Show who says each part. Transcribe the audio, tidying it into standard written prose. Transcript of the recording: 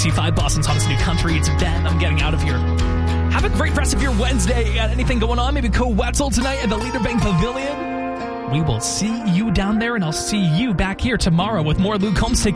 Speaker 1: 95, Boston's hottest new country. It's Ben. I'm getting out of here. Have a great rest of your Wednesday. Got anything going on? Maybe co-Wetzel tonight at the Leaderbank Pavilion? We will see you down there, and I'll see you back here tomorrow with more Luke Combs.